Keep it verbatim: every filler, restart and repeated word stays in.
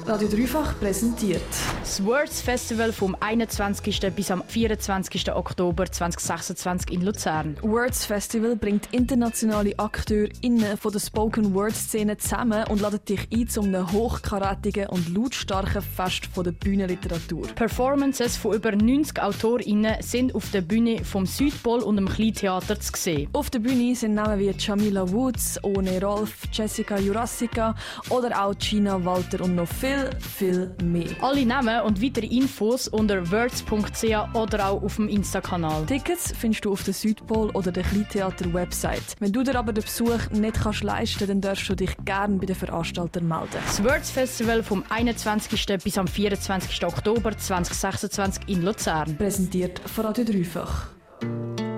Radio Dreifach präsentiert. Das Words Festival vom einundzwanzigsten bis am vierundzwanzigsten Oktober zweitausendsechsundzwanzig in Luzern. Words Festival bringt internationale AkteurInnen von der Spoken Word Szene zusammen und ladet dich ein zu einem hochkarätigen und lautstarken Fest von der Bühnenliteratur. Performances von über neunzig AutorInnen sind auf der Bühne vom Südpol und dem Kleintheater zu sehen. Auf der Bühne sind Namen wie Jamila Woods, One Rolf, Jessica Jurassica oder auch Gina Walter und noch viel, viel mehr. Alle Namen und weitere Infos unter words punkt c h oder auch auf dem Insta-Kanal. Tickets findest du auf der Südpol oder der Kleintheater-Website. Wenn du dir aber den Besuch nicht kannst leisten, dann darfst du dich gerne bei den Veranstaltern melden. Das Words Festival vom einundzwanzigsten bis am vierundzwanzigsten Oktober zweitausendsechsundzwanzig in Luzern. Präsentiert von Radio Dreifach.